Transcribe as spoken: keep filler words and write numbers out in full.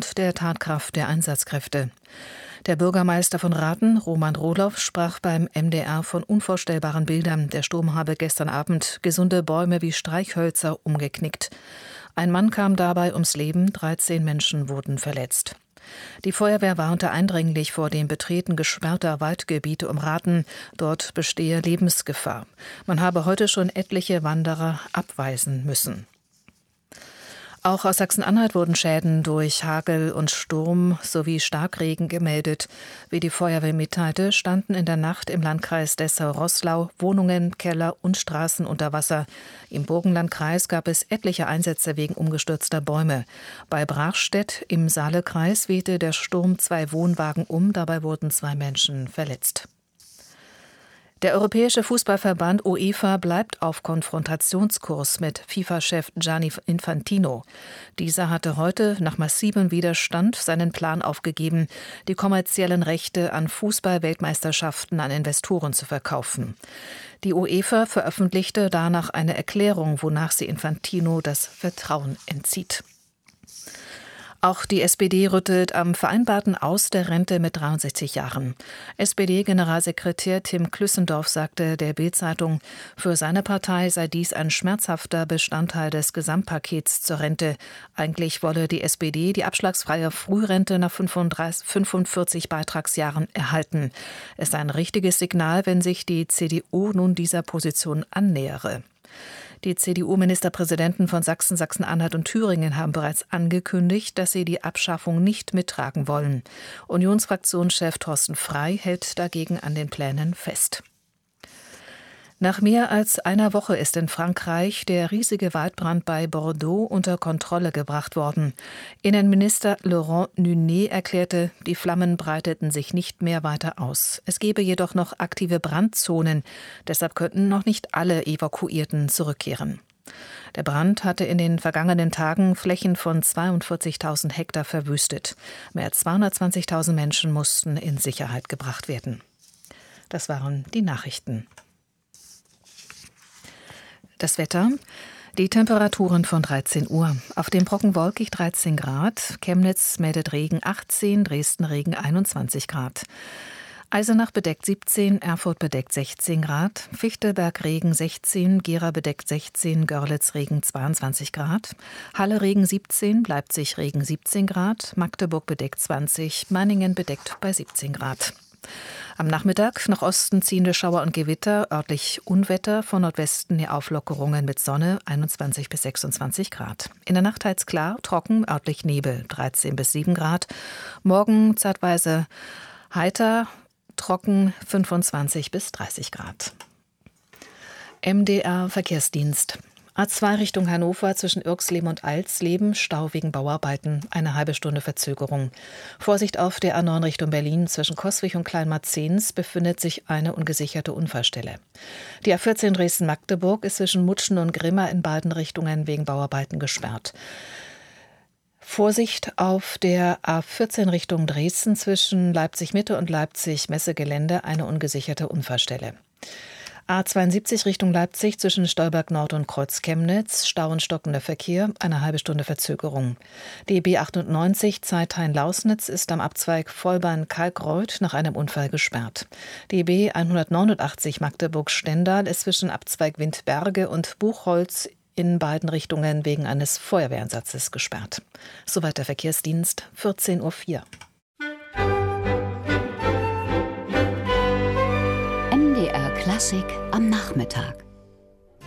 und der Tatkraft der Einsatzkräfte. Der Bürgermeister von Rathen, Roman Rohloff, sprach beim M D R von unvorstellbaren Bildern. Der Sturm habe gestern Abend gesunde Bäume wie Streichhölzer umgeknickt. Ein Mann kam dabei ums Leben, dreizehn Menschen wurden verletzt. Die Feuerwehr warnte eindringlich vor dem Betreten gesperrter Waldgebiete um Rathen. Dort bestehe Lebensgefahr. Man habe heute schon etliche Wanderer abweisen müssen. Auch aus Sachsen-Anhalt wurden Schäden durch Hagel und Sturm sowie Starkregen gemeldet. Wie die Feuerwehr mitteilte, standen in der Nacht im Landkreis Dessau-Roßlau Wohnungen, Keller und Straßen unter Wasser. Im Burgenlandkreis gab es etliche Einsätze wegen umgestürzter Bäume. Bei Brachstedt im Saalekreis wehte der Sturm zwei Wohnwagen um, dabei wurden zwei Menschen verletzt. Der Europäische Fußballverband UEFA bleibt auf Konfrontationskurs mit FIFA-Chef Gianni Infantino. Dieser hatte heute nach massivem Widerstand seinen Plan aufgegeben, die kommerziellen Rechte an Fußball-Weltmeisterschaften an Investoren zu verkaufen. Die UEFA veröffentlichte danach eine Erklärung, wonach sie Infantino das Vertrauen entzieht. Auch die S P D rüttelt am vereinbarten Aus der Rente mit dreiundsechzig Jahren. S P D-Generalsekretär Tim Klüssendorf sagte der Bild-Zeitung, für seine Partei sei dies ein schmerzhafter Bestandteil des Gesamtpakets zur Rente. Eigentlich wolle die S P D die abschlagsfreie Frührente nach fünfundvierzig Beitragsjahren erhalten. Es sei ein richtiges Signal, wenn sich die C D U nun dieser Position annähere. Die C D U-Ministerpräsidenten von Sachsen, Sachsen-Anhalt und Thüringen haben bereits angekündigt, dass sie die Abschaffung nicht mittragen wollen. Unionsfraktionschef Thorsten Frey hält dagegen an den Plänen fest. Nach mehr als einer Woche ist in Frankreich der riesige Waldbrand bei Bordeaux unter Kontrolle gebracht worden. Innenminister Laurent Nunez erklärte, die Flammen breiteten sich nicht mehr weiter aus. Es gebe jedoch noch aktive Brandzonen, deshalb könnten noch nicht alle Evakuierten zurückkehren. Der Brand hatte in den vergangenen Tagen Flächen von zweiundvierzigtausend Hektar verwüstet. Mehr als zweihundertzwanzigtausend Menschen mussten in Sicherheit gebracht werden. Das waren die Nachrichten. Das Wetter, die Temperaturen von dreizehn Uhr. Auf dem Brocken wolkig dreizehn Grad, Chemnitz meldet Regen achtzehn, Dresden Regen einundzwanzig Grad. Eisenach bedeckt siebzehn, Erfurt bedeckt sechzehn Grad, Fichtelberg Regen sechzehn, Gera bedeckt sechzehn, Görlitz Regen zweiundzwanzig Grad, Halle Regen siebzehn, Leipzig Regen siebzehn Grad, Magdeburg bedeckt zwanzig, Meiningen bedeckt bei siebzehn Grad. Am Nachmittag nach Osten ziehende Schauer und Gewitter, örtlich Unwetter, von Nordwesten die Auflockerungen mit Sonne, einundzwanzig bis sechsundzwanzig Grad. In der Nacht teils klar, trocken, örtlich Nebel, dreizehn bis sieben Grad. Morgen zeitweise heiter, trocken, fünfundzwanzig bis dreißig Grad. M D R Verkehrsdienst. A zwei Richtung Hannover zwischen Irxleben und Alsleben, Stau wegen Bauarbeiten, eine halbe Stunde Verzögerung. Vorsicht auf der A neun Richtung Berlin, zwischen Coswig und Kleinmarzens befindet sich eine ungesicherte Unfallstelle. Die A vierzehn Dresden-Magdeburg ist zwischen Mutschen und Grimma in beiden Richtungen wegen Bauarbeiten gesperrt. Vorsicht auf der A vierzehn Richtung Dresden zwischen Leipzig-Mitte und Leipzig-Messegelände, eine ungesicherte Unfallstelle. A zweiundsiebzig Richtung Leipzig zwischen Stolberg Nord und Kreuz Chemnitz, Stau und stockender Verkehr, eine halbe Stunde Verzögerung. Die B achtundneunzig Zeithain-Lausnitz ist am Abzweig Vollbahn-Kalkreuth nach einem Unfall gesperrt. Die B hundertneunundachtzig Magdeburg-Stendal ist zwischen Abzweig Windberge und Buchholz in beiden Richtungen wegen eines Feuerwehreinsatzes gesperrt. Soweit der Verkehrsdienst, vierzehn Uhr vier. M D R Klassik am Nachmittag.